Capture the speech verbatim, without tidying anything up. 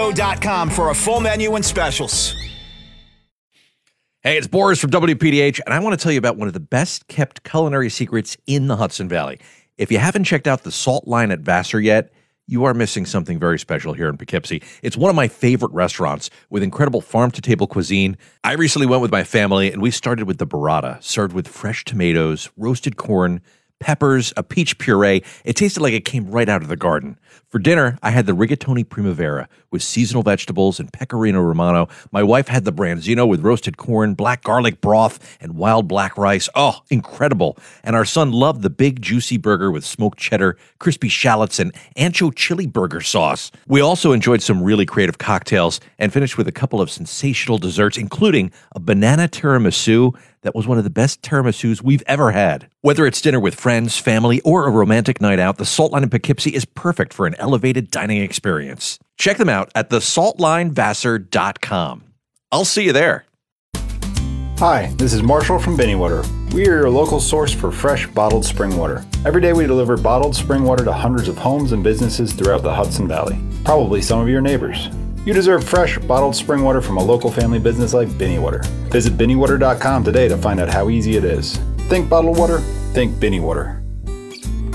dot com for a full menu and specials. Hey, it's Boris from W P D H, and I want to tell you about one of the best-kept culinary secrets in the Hudson Valley. If you haven't checked out the Salt Line at Vassar yet, you are missing something very special here in Poughkeepsie. It's one of my favorite restaurants with incredible farm-to-table cuisine. I recently went with my family, and we started with the burrata, served with fresh tomatoes, roasted corn, peppers, a peach puree. It tasted like it came right out of the garden. For dinner, I had the rigatoni primavera with seasonal vegetables and pecorino romano. My wife had the branzino with roasted corn, black garlic broth, and wild black rice. Oh, incredible. And our son loved the big juicy burger with smoked cheddar, crispy shallots, and ancho chili burger sauce. We also enjoyed some really creative cocktails and finished with a couple of sensational desserts, including a banana tiramisu that was one of the best tiramisus we've ever had. Whether it's dinner with friends, family, or a romantic night out, the Salt Line in Poughkeepsie is perfect for an elevated dining experience. Check them out at the salt line vassar dot com. I'll see you there. Hi, this is Marshall from Binny Water. We are your local source for fresh bottled spring water. Every day we deliver bottled spring water to hundreds of homes and businesses throughout the Hudson Valley. Probably some of your neighbors. You deserve fresh, bottled spring water from a local family business like Binny Water. Visit binny water dot com today to find out how easy it is. Think bottled water, think Binny Water.